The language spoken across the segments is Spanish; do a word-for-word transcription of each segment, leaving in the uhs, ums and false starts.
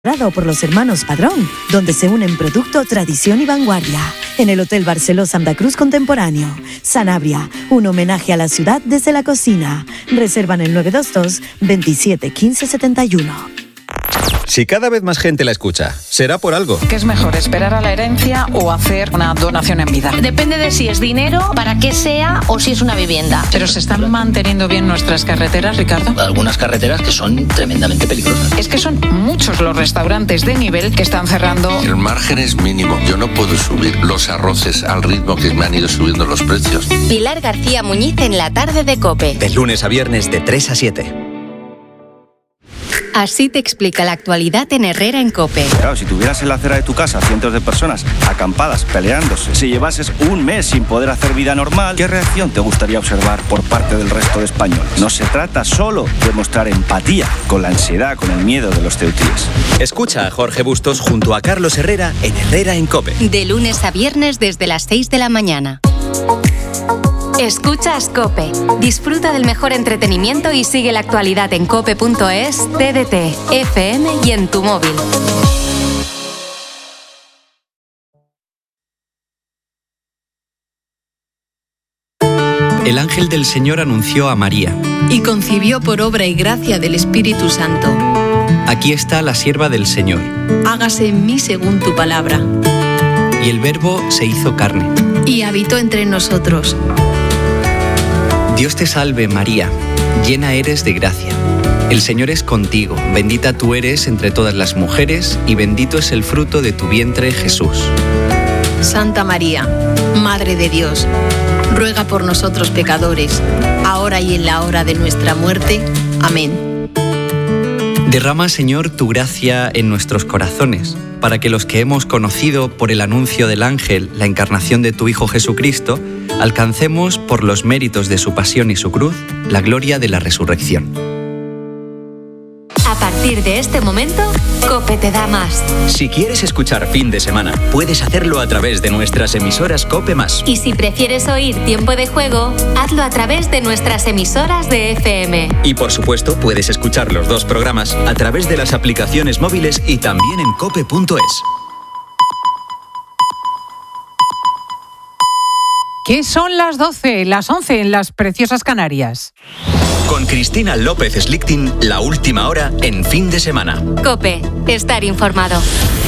por los hermanos Padrón, donde se unen producto, tradición y vanguardia. En el Hotel Barceló Santa Cruz Contemporáneo. Sanabria, un homenaje a la ciudad desde la cocina. Reservan el nueve dos dos, veintisiete, quince, setenta y uno. Si cada vez más gente la escucha, será por algo. ¿Qué es mejor, esperar a la herencia o hacer una donación en vida? Depende de si es dinero, para qué sea o si es una vivienda. Pero ¿se están manteniendo bien nuestras carreteras, Ricardo? Algunas carreteras que son tremendamente peligrosas. Es que son muchos los restaurantes de nivel que están cerrando. El margen es mínimo. Yo no puedo subir los arroces al ritmo que me han ido subiendo los precios. Pilar García Muñiz en la tarde de COPE. De lunes a viernes de tres a siete. Así te explica la actualidad en Herrera en COPE. Claro, si tuvieras en la acera de tu casa cientos de personas acampadas, peleándose, si llevases un mes sin poder hacer vida normal, ¿qué reacción te gustaría observar por parte del resto de españoles? No se trata solo de mostrar empatía con la ansiedad, con el miedo de los ceutíes. Escucha a Jorge Bustos junto a Carlos Herrera en Herrera en COPE. De lunes a viernes desde las seis de la mañana. Escuchas COPE. Disfruta del mejor entretenimiento y sigue la actualidad en cope punto es, T D T, F M y en tu móvil. El ángel del Señor anunció a María. Y concibió por obra y gracia del Espíritu Santo. Aquí está la sierva del Señor. Hágase en mí según tu palabra. Y el Verbo se hizo carne. Y habitó entre nosotros. Dios te salve, María, llena eres de gracia. El Señor es contigo, bendita tú eres entre todas las mujeres, y bendito es el fruto de tu vientre, Jesús. Santa María, Madre de Dios, ruega por nosotros pecadores, ahora y en la hora de nuestra muerte. Amén. Derrama, Señor, tu gracia en nuestros corazones, para que los que hemos conocido por el anuncio del ángel la encarnación de tu Hijo Jesucristo, alcancemos por los méritos de su pasión y su cruz la gloria de la resurrección. A partir de este momento, COPE te da más. Si quieres escuchar fin de semana, puedes hacerlo a través de nuestras emisoras COPE más. Y si prefieres oír Tiempo de Juego, hazlo a través de nuestras emisoras de F M. Y por supuesto, puedes escuchar los dos programas a través de las aplicaciones móviles y también en cope punto es. ¿Qué son las doce, las once en las preciosas Canarias? Con Cristina López Slichting, la última hora en fin de semana. COPE, estar informado.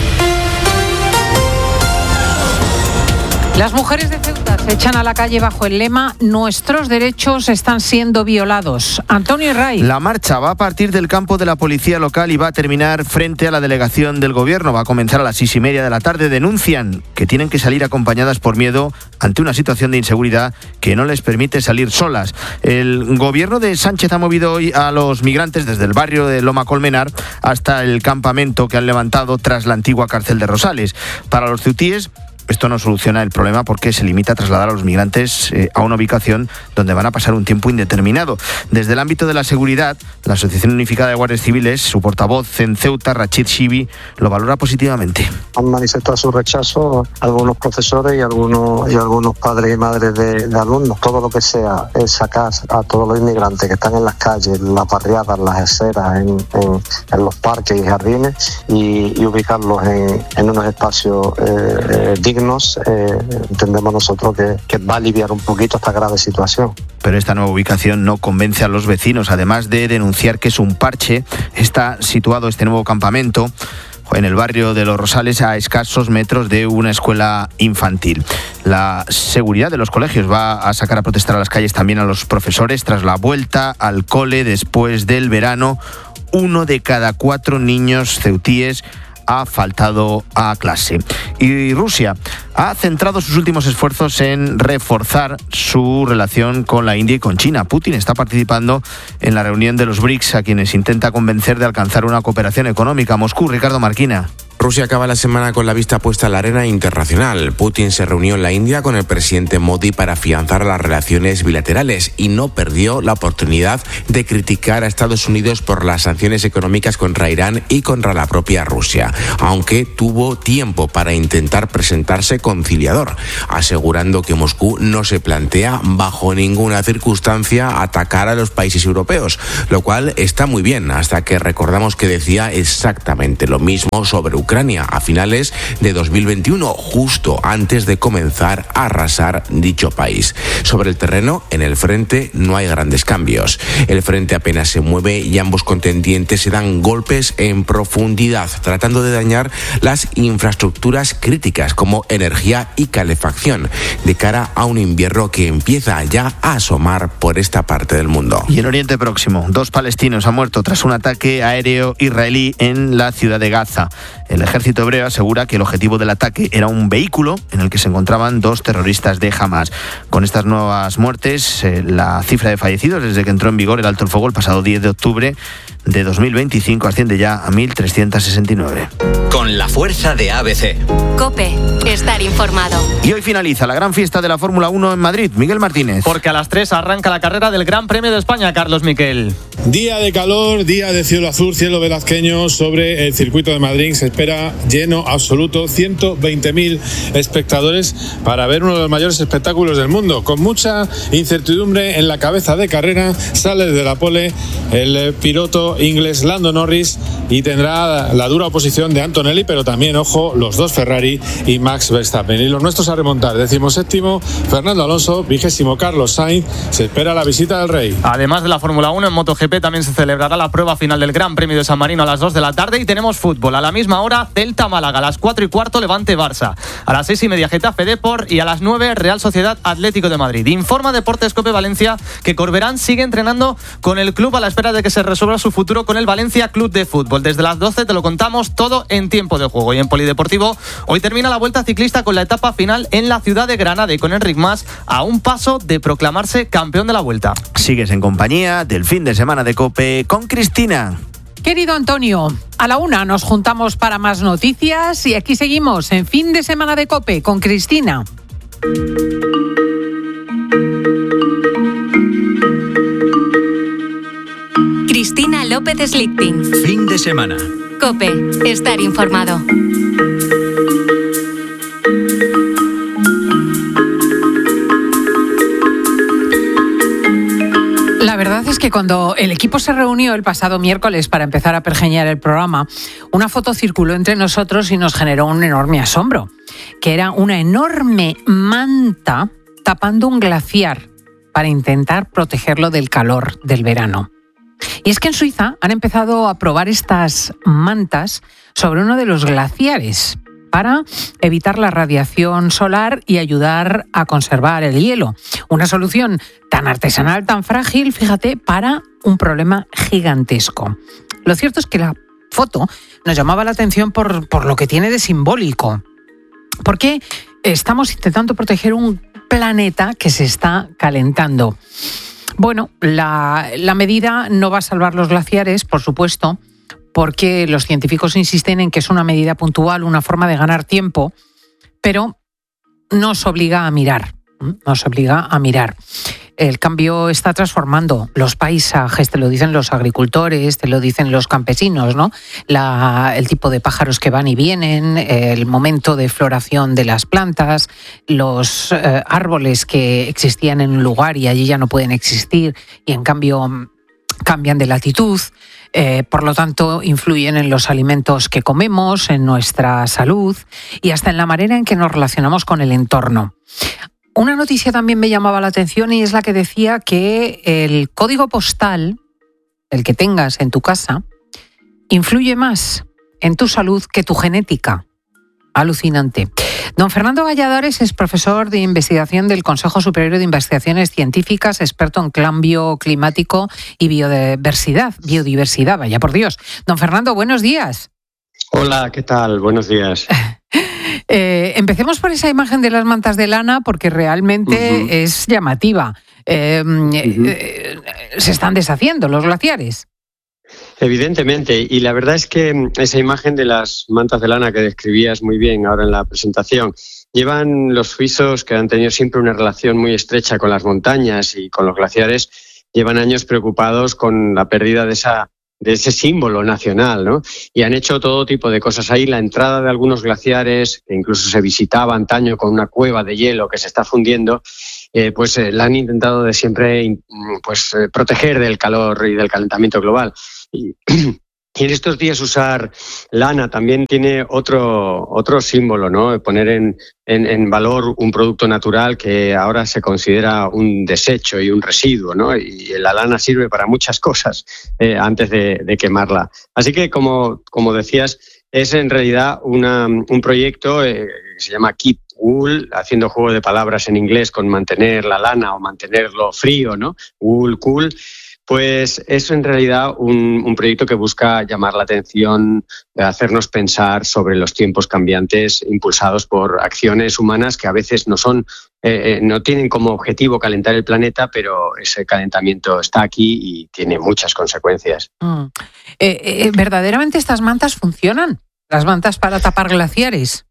Las mujeres de Ceuta se echan a la calle bajo el lema «Nuestros derechos están siendo violados». Antonio Ray. La marcha va a partir del campo de la policía local y va a terminar frente a la delegación del gobierno. Va a comenzar a las seis y media de la tarde. Denuncian que tienen que salir acompañadas por miedo ante una situación de inseguridad que no les permite salir solas. El gobierno de Sánchez ha movido hoy a los migrantes desde el barrio de Loma Colmenar hasta el campamento que han levantado tras la antigua cárcel de Rosales. Para los ceutíes, esto no soluciona el problema porque se limita a trasladar a los migrantes eh, a una ubicación donde van a pasar un tiempo indeterminado. Desde el ámbito de la seguridad, la Asociación Unificada de Guardias Civiles, su portavoz en Ceuta, Rachid Shibi, lo valora positivamente. Han manifestado su rechazo algunos profesores y algunos y algunos padres y madres de, de alumnos. Todo lo que sea es sacar a todos los inmigrantes que están en las calles, en las barriadas, en las aceras, en, en, en los parques y jardines y, y ubicarlos en, en unos espacios eh, eh, dignos, eh, entendemos nosotros que, que va a aliviar un poquito esta grave situación. Pero esta nueva ubicación no convence a los vecinos, además de denunciar que es un parche. Está situado este nuevo campamento en el barrio de Los Rosales, a escasos metros de una escuela infantil. La seguridad de los colegios va a sacar a protestar a las calles también a los profesores tras la vuelta al cole después del verano. Uno de cada cuatro niños ceutíes ha faltado a clase. Y Rusia ha centrado sus últimos esfuerzos en reforzar su relación con la India y con China. Putin está participando en la reunión de los BRICS, a quienes intenta convencer de alcanzar una cooperación económica. Moscú, Ricardo Marquina. Rusia acaba la semana con la vista puesta en la arena internacional. Putin se reunió en la India con el presidente Modi para afianzar las relaciones bilaterales y no perdió la oportunidad de criticar a Estados Unidos por las sanciones económicas contra Irán y contra la propia Rusia, aunque tuvo tiempo para intentar presentarse conciliador, asegurando que Moscú no se plantea bajo ninguna circunstancia atacar a los países europeos, lo cual está muy bien, hasta que recordamos que decía exactamente lo mismo sobre Ucrania a finales de dos mil veintiuno, justo antes de comenzar a arrasar dicho país. Sobre el terreno, en el frente no hay grandes cambios. El frente apenas se mueve y ambos contendientes se dan golpes en profundidad, tratando de dañar las infraestructuras críticas como energía y calefacción, de cara a un invierno que empieza ya a asomar por esta parte del mundo. Y en Oriente Próximo, dos palestinos han muerto tras un ataque aéreo israelí en la ciudad de Gaza. El ejército hebreo asegura que el objetivo del ataque era un vehículo en el que se encontraban dos terroristas de Hamas. Con estas nuevas muertes, eh, la cifra de fallecidos desde que entró en vigor el alto el fuego el pasado diez de octubre de dos mil veinticinco asciende ya a mil trescientos sesenta y nueve. Con la fuerza de A B C. COPE, estar informado. Y hoy finaliza la gran fiesta de la Fórmula uno en Madrid. Miguel Martínez. Porque a las tres arranca la carrera del Gran Premio de España, Carlos Miquel. Día de calor, día de cielo azul, cielo velazqueño sobre el circuito de Madrid. Se espera lleno absoluto, ciento veinte mil espectadores para ver uno de los mayores espectáculos del mundo. Con mucha incertidumbre en la cabeza de carrera, sale de la pole el piloto inglés Lando Norris y tendrá la dura oposición de Antonelli, pero también, ojo, los dos Ferrari y Max Verstappen. Y los nuestros a remontar, decimoséptimo Fernando Alonso, vigésimo Carlos Sainz. Se espera la visita del Rey. Además de la Fórmula uno, en MotoGP también se celebrará la prueba final del Gran Premio de San Marino a las dos de la tarde y tenemos fútbol. A la misma hora, Celta Málaga, a las cuatro y cuarto Levante Barça, a las seis y media Getafe Depor y a las nueve Real Sociedad Atlético de Madrid. Informa Deportes Cope Valencia que Corberán sigue entrenando con el club a la espera de que se resuelva su futuro con el Valencia Club de Fútbol. Desde las doce te lo contamos todo en tiempo de juego. Y en Polideportivo, hoy termina la Vuelta Ciclista con la etapa final en la ciudad de Granada y con Enric Mas a un paso de proclamarse campeón de la Vuelta. Sigues en compañía del fin de semana de COPE con Cristina. Querido Antonio, a la una nos juntamos para más noticias y aquí seguimos en fin de semana de COPE con Cristina. Cristina López Slichting. Fin de semana. COPE, estar informado. La verdad es que cuando el equipo se reunió el pasado miércoles para empezar a pergeñar el programa, una foto circuló entre nosotros y nos generó un enorme asombro, que era una enorme manta tapando un glaciar para intentar protegerlo del calor del verano. Y es que en Suiza han empezado a probar estas mantas sobre uno de los glaciares para evitar la radiación solar y ayudar a conservar el hielo. Una solución tan artesanal, tan frágil, fíjate, para un problema gigantesco. Lo cierto es que la foto nos llamaba la atención por, por lo que tiene de simbólico. Porque estamos intentando proteger un planeta que se está calentando. Bueno, la, la medida no va a salvar los glaciares, por supuesto, porque los científicos insisten en que es una medida puntual, una forma de ganar tiempo, pero nos obliga a mirar, nos obliga a mirar. El cambio está transformando los paisajes, te lo dicen los agricultores, te lo dicen los campesinos, ¿no? La, el tipo de pájaros que van y vienen, el momento de floración de las plantas, los eh, árboles que existían en un lugar y allí ya no pueden existir y en cambio cambian de latitud. Eh, por lo tanto, influyen en los alimentos que comemos, en nuestra salud y hasta en la manera en que nos relacionamos con el entorno. Una noticia también me llamaba la atención y es la que decía que el código postal, el que tengas en tu casa, influye más en tu salud que tu genética. Alucinante. Don Fernando Valladares es profesor de investigación del Consejo Superior de Investigaciones Científicas, experto en cambio climático y biodiversidad. Biodiversidad, vaya por Dios. Don Fernando, buenos días. Hola, ¿qué tal? Buenos días. Eh, empecemos por esa imagen de las mantas de lana porque realmente uh-huh. es llamativa. Eh, uh-huh. eh, se están deshaciendo los glaciares. Evidentemente, y la verdad es que esa imagen de las mantas de lana que describías muy bien ahora en la presentación, llevan los suizos, que han tenido siempre una relación muy estrecha con las montañas y con los glaciares, llevan años preocupados con la pérdida de esa de ese símbolo nacional, ¿no? Y han hecho todo tipo de cosas ahí. La entrada de algunos glaciares, que incluso se visitaba antaño con una cueva de hielo que se está fundiendo, eh, pues eh, la han intentado de siempre pues eh, proteger del calor y del calentamiento global. Y, y en estos días usar lana también tiene otro otro símbolo, ¿no? Poner en, en, en valor un producto natural que ahora se considera un desecho y un residuo, ¿no? Y la lana sirve para muchas cosas eh, antes de, de quemarla. Así que, como, como decías, es en realidad una, un proyecto eh, que se llama Keep Wool, haciendo juego de palabras en inglés con mantener la lana o mantenerlo frío, ¿no? Wool, cool. Pues es en realidad un, un proyecto que busca llamar la atención, hacernos pensar sobre los tiempos cambiantes impulsados por acciones humanas que a veces no son, eh, no tienen como objetivo calentar el planeta, pero ese calentamiento está aquí y tiene muchas consecuencias. Mm. Eh, eh, ¿Verdaderamente estas mantas funcionan? ¿Las mantas para tapar glaciares?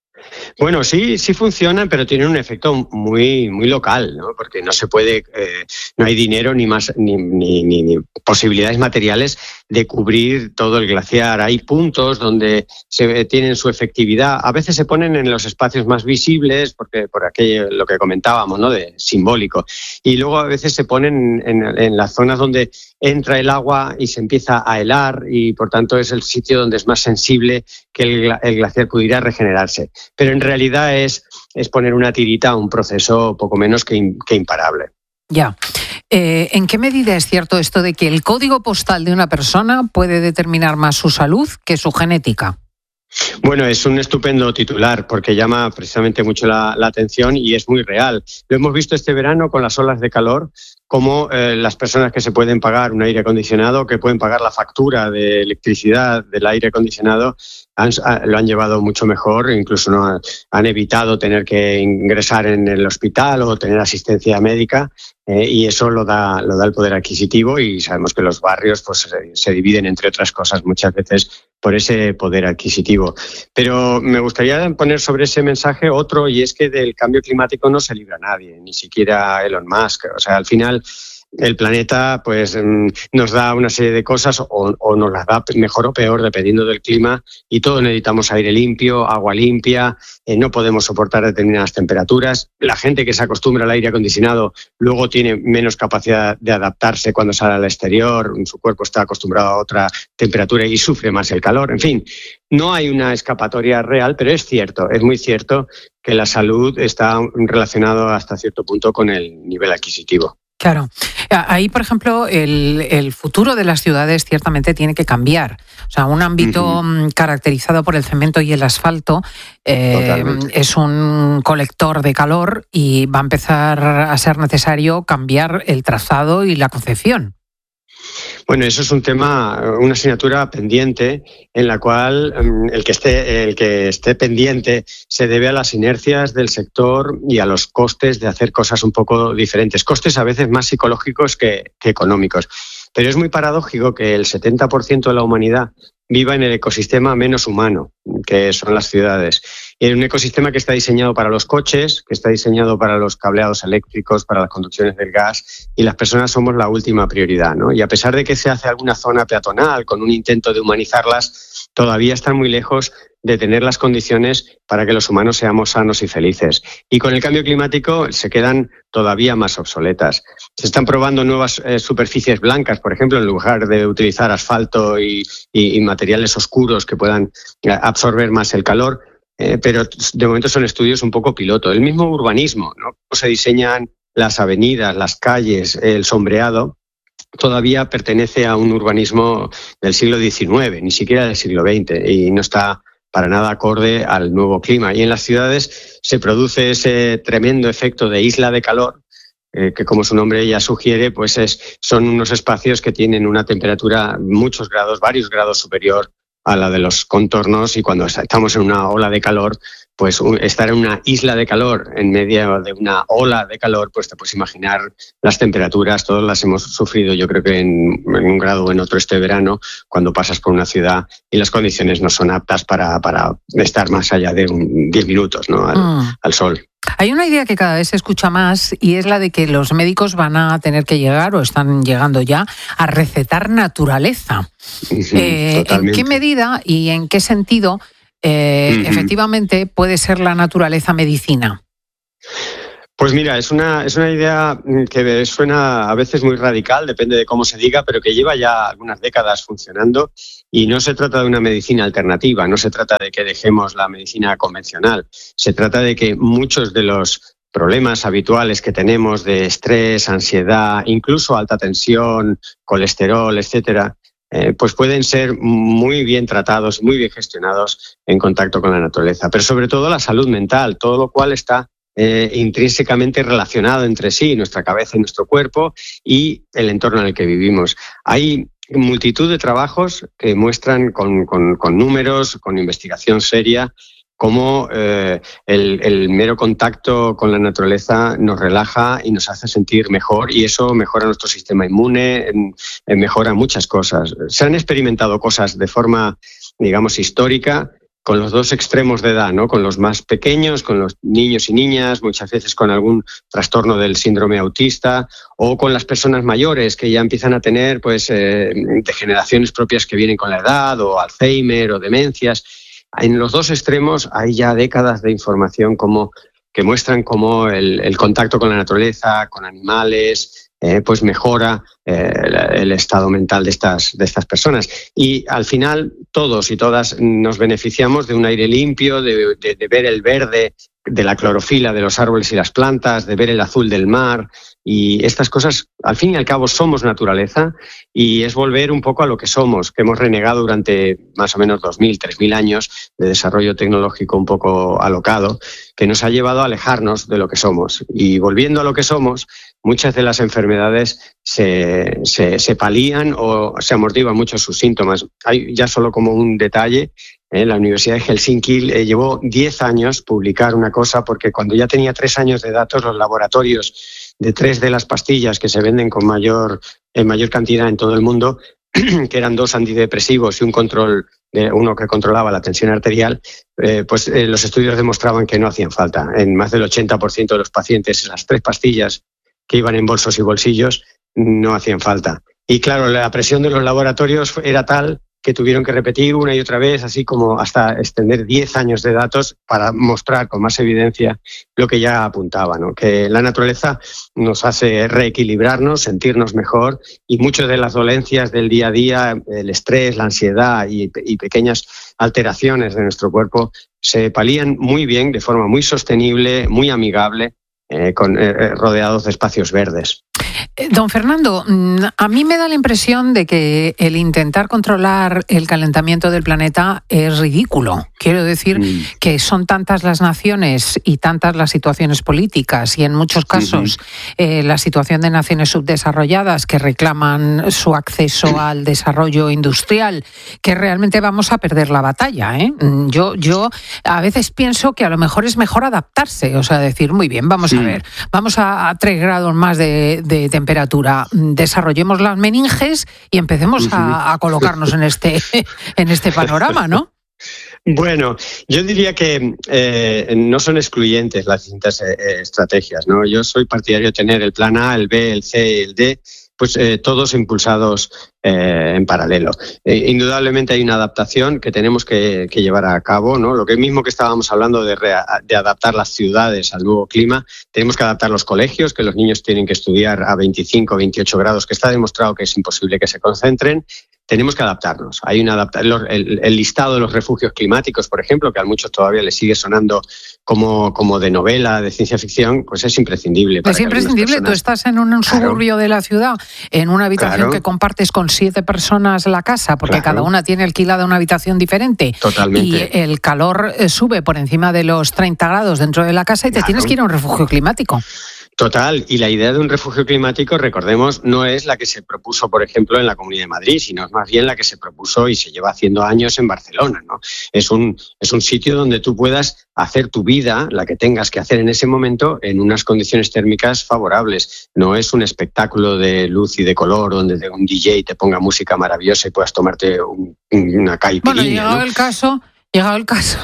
Bueno, sí, sí funcionan, pero tienen un efecto muy, muy local, ¿no? Porque no se puede, eh, no hay dinero ni más ni, ni, ni, ni posibilidades materiales de cubrir todo el glaciar. Hay puntos donde se tienen su efectividad. A veces se ponen en los espacios más visibles, porque por aquello lo que comentábamos, ¿no? De simbólico. Y luego a veces se ponen en, en las zonas donde entra el agua y se empieza a helar y por tanto es el sitio donde es más sensible que el, el glaciar pudiera regenerarse. Pero en realidad es, es poner una tirita a un proceso poco menos que, in, que imparable. Ya. Eh, ¿En qué medida es cierto esto de que el código postal de una persona puede determinar más su salud que su genética? Bueno, es un estupendo titular porque llama precisamente mucho la, la atención y es muy real. Lo hemos visto este verano con las olas de calor, como eh, las personas que se pueden pagar un aire acondicionado, que pueden pagar la factura de electricidad del aire acondicionado, han, lo han llevado mucho mejor, incluso no han, han evitado tener que ingresar en el hospital o tener asistencia médica, eh, y eso lo da, lo da el poder adquisitivo y sabemos que los barrios pues, se, se dividen, entre otras cosas, muchas veces por ese poder adquisitivo. Pero me gustaría poner sobre ese mensaje otro, y es que del cambio climático no se libra nadie, ni siquiera Elon Musk. O sea, al final el planeta pues nos da una serie de cosas o, o nos las da mejor o peor dependiendo del clima, y todos necesitamos aire limpio, agua limpia, eh, no podemos soportar determinadas temperaturas. La gente que se acostumbra al aire acondicionado luego tiene menos capacidad de adaptarse cuando sale al exterior, su cuerpo está acostumbrado a otra temperatura y sufre más el calor. En fin, no hay una escapatoria real, pero es cierto, es muy cierto que la salud está relacionada hasta cierto punto con el nivel adquisitivo. Claro. Ahí, por ejemplo, el, el futuro de las ciudades ciertamente tiene que cambiar. O sea, un ámbito uh-huh. caracterizado por el cemento y el asfalto eh, es un colector de calor y va a empezar a ser necesario cambiar el trazado y la concepción. Bueno, eso es un tema, una asignatura pendiente en la cual um, el que esté, el que esté pendiente se debe a las inercias del sector y a los costes de hacer cosas un poco diferentes. Costes a veces más psicológicos que, que económicos. Pero es muy paradójico que el setenta por ciento de la humanidad viva en el ecosistema menos humano, que son las ciudades. Y en un ecosistema que está diseñado para los coches, que está diseñado para los cableados eléctricos, para las conducciones del gas, y las personas somos la última prioridad, ¿no? Y a pesar de que se hace alguna zona peatonal con un intento de humanizarlas, todavía están muy lejos de tener las condiciones para que los humanos seamos sanos y felices. Y con el cambio climático se quedan todavía más obsoletas. Se están probando nuevas eh, superficies blancas, por ejemplo, en lugar de utilizar asfalto y, y, y materiales oscuros que puedan eh, absorber más el calor, eh, pero de momento son estudios un poco piloto. El mismo urbanismo, ¿no? Cómo se diseñan las avenidas, las calles, el sombreado, todavía pertenece a un urbanismo del siglo diecinueve, ni siquiera del siglo veinte, y no está para nada acorde al nuevo clima. Y en las ciudades se produce ese tremendo efecto de isla de calor, eh, que como su nombre ya sugiere, pues es, son unos espacios que tienen una temperatura muchos grados, varios grados superior a la de los contornos, y cuando estamos en una ola de calor, pues estar en una isla de calor en medio de una ola de calor, pues te puedes imaginar las temperaturas, todas las hemos sufrido, yo creo que en, en un grado o en otro este verano, cuando pasas por una ciudad y las condiciones no son aptas para, para estar más allá de un, diez minutos, ¿no? al, mm. al sol. Hay una idea que cada vez se escucha más, y es la de que los médicos van a tener que llegar, o están llegando ya, a recetar naturaleza. Sí, eh, ¿En qué medida y en qué sentido eh, uh-huh. efectivamente puede ser la naturaleza medicina? Pues mira, es una, es una idea que suena a veces muy radical, depende de cómo se diga, pero que lleva ya algunas décadas funcionando, y no se trata de una medicina alternativa, no se trata de que dejemos la medicina convencional, se trata de que muchos de los problemas habituales que tenemos de estrés, ansiedad, incluso alta tensión, colesterol, etcétera, eh, pues pueden ser muy bien tratados, muy bien gestionados en contacto con la naturaleza, pero sobre todo la salud mental, todo lo cual está Eh, intrínsecamente relacionado entre sí, nuestra cabeza y nuestro cuerpo y el entorno en el que vivimos. Hay multitud de trabajos que muestran con, con, con números, con investigación seria, cómo eh, el, el mero contacto con la naturaleza nos relaja y nos hace sentir mejor, y eso mejora nuestro sistema inmune, en, en mejora muchas cosas. Se han experimentado cosas de forma, digamos, histórica, con los dos extremos de edad, ¿no? Con los más pequeños, con los niños y niñas, muchas veces con algún trastorno del síndrome autista, o con las personas mayores que ya empiezan a tener pues eh, degeneraciones propias que vienen con la edad, o Alzheimer o demencias. En los dos extremos hay ya décadas de información como, que muestran cómo el, el contacto con la naturaleza, con animales, Eh, pues mejora eh, el estado mental de estas, de estas personas. Y al final todos y todas nos beneficiamos de un aire limpio, de, de, de ver el verde, de la clorofila de los árboles y las plantas, de ver el azul del mar, y estas cosas al fin y al cabo somos naturaleza, y es volver un poco a lo que somos, que hemos renegado durante más o menos dos mil, tres mil años de desarrollo tecnológico un poco alocado, que nos ha llevado a alejarnos de lo que somos. Y volviendo a lo que somos, muchas de las enfermedades se, se, se palían o se amortiguan mucho sus síntomas. Hay ya solo como un detalle, eh, la Universidad de Helsinki eh, llevó diez años publicar una cosa, porque cuando ya tenía tres años de datos, los laboratorios de tres de las pastillas que se venden con mayor, en mayor cantidad en todo el mundo, que eran dos antidepresivos y un control de uno que controlaba la tensión arterial, eh, pues eh, los estudios demostraban que no hacían falta. En más del ochenta por ciento de los pacientes, las tres pastillas que iban en bolsos y bolsillos no hacían falta. Y claro, la presión de los laboratorios era tal que tuvieron que repetir una y otra vez, así como hasta extender diez años de datos para mostrar con más evidencia lo que ya apuntaba, ¿no? Que la naturaleza nos hace reequilibrarnos, sentirnos mejor, y muchas de las dolencias del día a día, el estrés, la ansiedad y, y pequeñas alteraciones de nuestro cuerpo se palían muy bien, de forma muy sostenible, muy amigable, eh, con, eh, rodeados de espacios verdes. Don Fernando, a mí me da la impresión de que el intentar controlar el calentamiento del planeta es ridículo. Quiero decir mm. que son tantas las naciones y tantas las situaciones políticas, y en muchos casos uh-huh. eh, la situación de naciones subdesarrolladas que reclaman su acceso al desarrollo industrial, que realmente vamos a perder la batalla, ¿eh? Yo, yo a veces pienso que a lo mejor es mejor adaptarse, o sea, decir, muy bien, vamos sí. a ver, vamos a, a tres grados más de, de temperatura, desarrollemos las meninges y empecemos uh-huh. a, a colocarnos en este, en este panorama, ¿no? Bueno, yo diría que eh, no son excluyentes las distintas eh, estrategias, ¿no? Yo soy partidario de tener el plan A, el B, el C y el D, pues eh, todos impulsados eh, en paralelo. Eh, indudablemente hay una adaptación que tenemos que, que llevar a cabo, ¿no? Lo que mismo que estábamos hablando de, re, de adaptar las ciudades al nuevo clima, tenemos que adaptar los colegios, que los niños tienen que estudiar a veinticinco, veintiocho grados, que está demostrado que es imposible que se concentren. Tenemos que adaptarnos. Hay una adapta- el, el listado de los refugios climáticos, por ejemplo, que a muchos todavía les sigue sonando como, como de novela, de ciencia ficción, pues es imprescindible. Es imprescindible. Personas... Tú estás en un, un suburbio claro. de la ciudad, en una habitación claro. que compartes con siete personas la casa, porque claro. cada una tiene alquilada una habitación diferente. Totalmente. Y el calor sube por encima de los treinta grados dentro de la casa y te claro. tienes que ir a un refugio climático. Total, y la idea de un refugio climático, recordemos, no es la que se propuso, por ejemplo, en la Comunidad de Madrid, sino es más bien la que se propuso y se lleva haciendo años en Barcelona, ¿no? Es un, es un sitio donde tú puedas hacer tu vida, la que tengas que hacer en ese momento, en unas condiciones térmicas favorables. No es un espectáculo de luz y de color donde un D J te ponga música maravillosa y puedas tomarte un, una caipirinha. Bueno, llegado ¿no? el caso... Llegado el caso,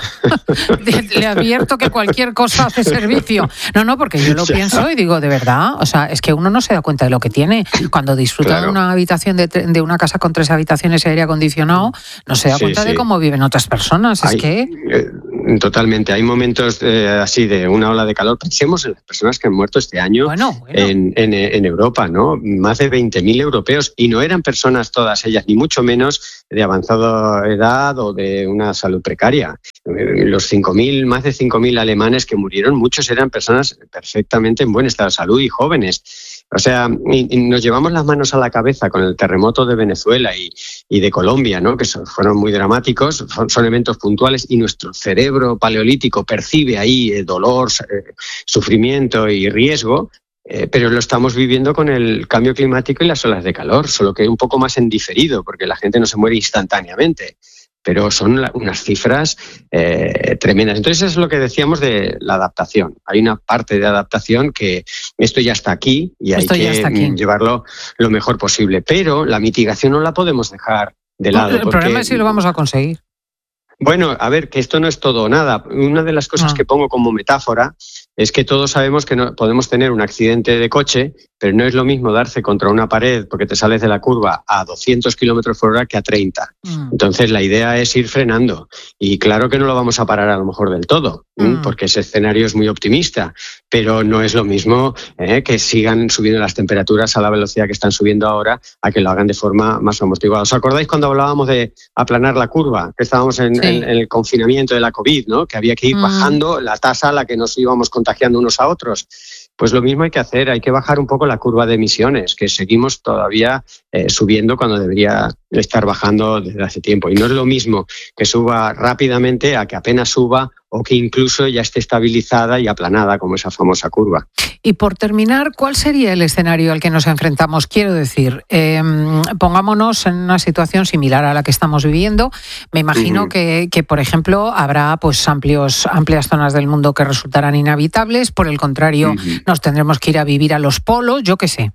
le advierto que cualquier cosa hace servicio. No, no, porque yo lo pienso y digo, de verdad, o sea, es que uno no se da cuenta de lo que tiene. Cuando disfruta claro. de una habitación, de, de una casa con tres habitaciones y aire acondicionado, no se da sí, cuenta sí. de cómo viven otras personas. Es Hay, que... Eh, totalmente. Hay momentos eh, así de una ola de calor. Pensemos en las personas que han muerto este año bueno, bueno. En, en, en Europa, ¿no? Más de veinte mil europeos. Y no eran personas todas ellas, ni mucho menos de avanzada edad o de una salud precaria. Los cinco mil, más de cinco mil alemanes que murieron, muchos eran personas perfectamente en buen estado de salud y jóvenes. O sea, y, y nos llevamos las manos a la cabeza con el terremoto de Venezuela y, y de Colombia, ¿no? Que son, fueron muy dramáticos, son, son eventos puntuales y nuestro cerebro paleolítico percibe ahí eh, dolor, eh, sufrimiento y riesgo. Eh, pero lo estamos viviendo con el cambio climático y las olas de calor, solo que un poco más en diferido, porque la gente no se muere instantáneamente. Pero son la, unas cifras eh, tremendas. Entonces, eso es lo que decíamos de la adaptación. Hay una parte de adaptación que esto ya está aquí y hay que aquí. llevarlo lo mejor posible. Pero la mitigación no la podemos dejar de lado. No, el porque, problema es si lo vamos a conseguir. Bueno, a ver, que esto no es todo o nada. Una de las cosas ah. que pongo como metáfora es que todos sabemos que no podemos tener un accidente de coche, pero no es lo mismo darse contra una pared porque te sales de la curva a doscientos kilómetros por hora que a treinta. Mm. Entonces, la idea es ir frenando. Y claro que no lo vamos a parar a lo mejor del todo, mm. porque ese escenario es muy optimista, pero no es lo mismo eh, que sigan subiendo las temperaturas a la velocidad que están subiendo ahora a que lo hagan de forma más amortiguada. ¿Os acordáis cuando hablábamos de aplanar la curva? Que estábamos en, sí. en, en el confinamiento de la COVID, ¿no? Que había que ir mm. bajando la tasa a la que nos íbamos contagiando unos a otros. Pues lo mismo hay que hacer, hay que bajar un poco la curva de emisiones, que seguimos todavía eh, subiendo cuando debería estar bajando desde hace tiempo. Y no es lo mismo que suba rápidamente a que apenas suba o que incluso ya esté estabilizada y aplanada, como esa famosa curva. Y por terminar, ¿cuál sería el escenario al que nos enfrentamos? Quiero decir, eh, pongámonos en una situación similar a la que estamos viviendo. Me imagino uh-huh. que, que, por ejemplo, habrá pues amplios, amplias zonas del mundo que resultarán inhabitables. Por el contrario, uh-huh. nos tendremos que ir a vivir a los polos, yo qué sé.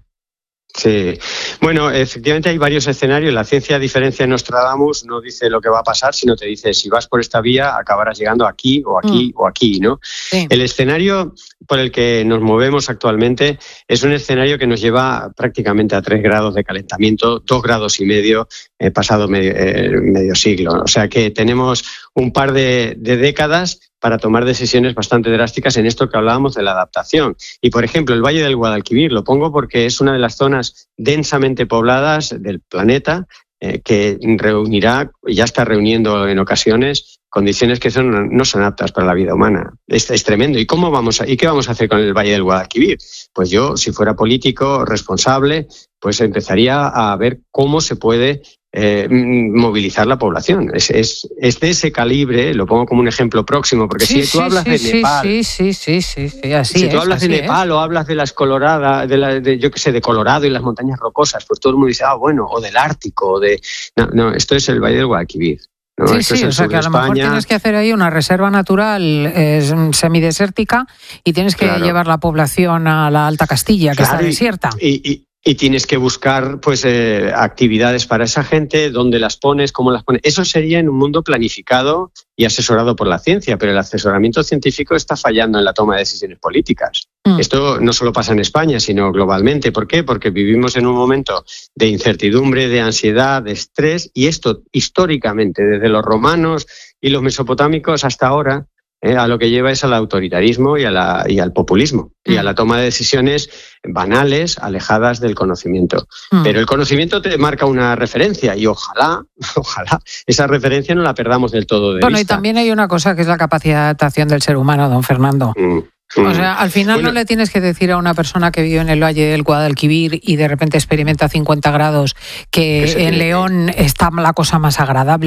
Sí, bueno, efectivamente hay varios escenarios. La ciencia, a diferencia de Nostradamus, no dice lo que va a pasar, sino te dice si vas por esta vía acabarás llegando aquí o aquí mm. o aquí, ¿no? Sí. El escenario por el que nos movemos actualmente es un escenario que nos lleva prácticamente a tres grados de calentamiento, dos grados y medio eh, pasado medio, eh, medio siglo. O sea que tenemos un par de, de décadas para tomar decisiones bastante drásticas en esto que hablábamos de la adaptación. Y, por ejemplo, el Valle del Guadalquivir, lo pongo porque es una de las zonas densamente pobladas del planeta eh, que reunirá, ya está reuniendo en ocasiones, condiciones que son, no son aptas para la vida humana. Es, es tremendo. ¿Y cómo vamos a, y qué vamos a hacer con el Valle del Guadalquivir? Pues yo, si fuera político responsable, pues empezaría a ver cómo se puede Eh, movilizar la población. Es, es, es de ese calibre, lo pongo como un ejemplo próximo, porque sí, si tú sí, hablas sí, de sí, Nepal, sí, sí, sí, sí, sí, así si es, tú hablas de Nepal es. o hablas de las Coloradas, de, la, de yo qué sé, de Colorado y las montañas rocosas, pues todo el mundo dice, ah, bueno, o del Ártico, o de... No, no, esto es el Valle del Guadalquivir. ¿no? Sí, esto sí, es o sea que a lo mejor tienes que hacer ahí una reserva natural eh, semidesértica y tienes que claro. llevar la población a la Alta Castilla, que claro, está desierta. Y, y, y tienes que buscar pues eh, actividades para esa gente, dónde las pones, cómo las pones. Eso sería en un mundo planificado y asesorado por la ciencia, pero el asesoramiento científico está fallando en la toma de decisiones políticas. Mm. Esto no solo pasa en España, sino globalmente. ¿Por qué? Porque vivimos en un momento de incertidumbre, de ansiedad, de estrés, y esto históricamente, desde los romanos y los mesopotámicos hasta ahora, Eh, a lo que lleva es al autoritarismo y, a la, y al populismo mm. y a la toma de decisiones banales, alejadas del conocimiento. Mm. Pero el conocimiento te marca una referencia y ojalá, ojalá esa referencia no la perdamos del todo de bueno, vista. Y también hay una cosa que es la capacidad de adaptación del ser humano, don Fernando. Mm. O sea, al final bueno, no le tienes que decir a una persona que vive en el Valle del Guadalquivir y de repente experimenta cincuenta grados que en León está la cosa más agradable.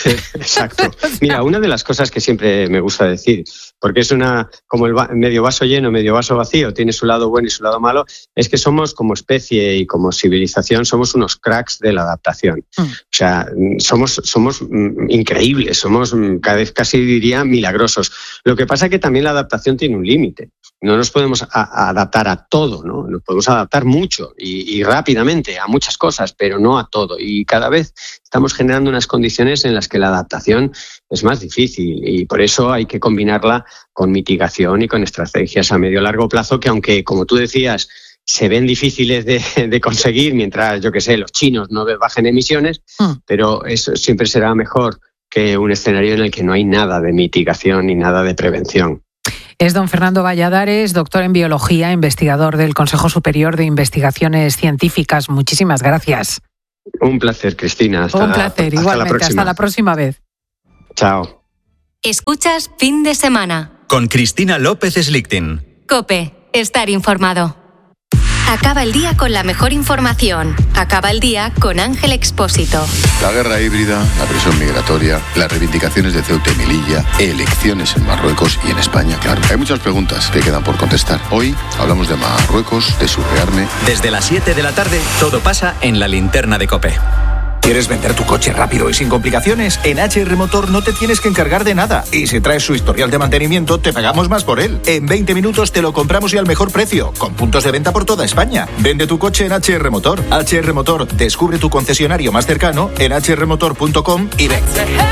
Exacto. Mira, una de las cosas que siempre me gusta decir, porque es una como el va- medio vaso lleno, medio vaso vacío, tiene su lado bueno y su lado malo, es que somos como especie y como civilización, somos unos cracks de la adaptación. Mm. O sea, somos, somos mm, increíbles, somos mm, cada vez casi diría milagrosos. Lo que pasa es que también la adaptación tiene un límite. No nos podemos a- a adaptar a todo, ¿no? Nos podemos adaptar mucho y, y rápidamente a muchas cosas, pero no a todo. Y cada vez estamos generando unas condiciones en las que la adaptación es más difícil y por eso hay que combinarla con mitigación y con estrategias a medio y largo plazo que, aunque, como tú decías, se ven difíciles de, de conseguir mientras, yo qué sé, los chinos no bajen emisiones, mm. pero eso siempre será mejor que un escenario en el que no hay nada de mitigación ni nada de prevención. Es don Fernando Valladares, doctor en biología, investigador del Consejo Superior de Investigaciones Científicas. Muchísimas gracias. Un placer, Cristina. Hasta, Un placer, hasta igualmente. La próxima. Hasta la próxima vez. Chao. Escuchas Fin de Semana. Con Cristina López Slichting. COPE. Estar informado. Acaba el día con la mejor información. Acaba el día con Ángel Expósito. La guerra híbrida, la presión migratoria, las reivindicaciones de Ceuta y Melilla, elecciones en Marruecos y en España. Claro, hay muchas preguntas que quedan por contestar. Hoy hablamos de Marruecos, de su rearme. Desde las siete de la tarde, todo pasa en la linterna de COPE. ¿Quieres vender tu coche rápido y sin complicaciones? En H R Motor no te tienes que encargar de nada. Y si traes su historial de mantenimiento, te pagamos más por él. En veinte minutos te lo compramos y al mejor precio, con puntos de venta por toda España. Vende tu coche en H R Motor. H R Motor, descubre tu concesionario más cercano en h r motor punto com y ven.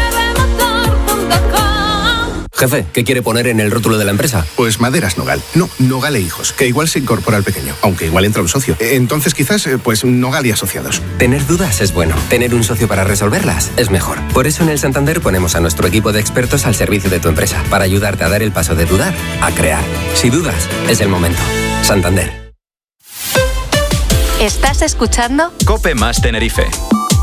Jefe, ¿qué quiere poner en el rótulo de la empresa? Pues Maderas Nogal. No, Nogal e Hijos, que igual se incorpora al pequeño, aunque igual entra un socio. Entonces quizás, pues Nogal y Asociados. Tener dudas es bueno. Tener un socio para resolverlas es mejor. Por eso en el Santander ponemos a nuestro equipo de expertos al servicio de tu empresa, para ayudarte a dar el paso de dudar a crear. Si dudas, es el momento. Santander. ¿Estás escuchando? COPE más Tenerife.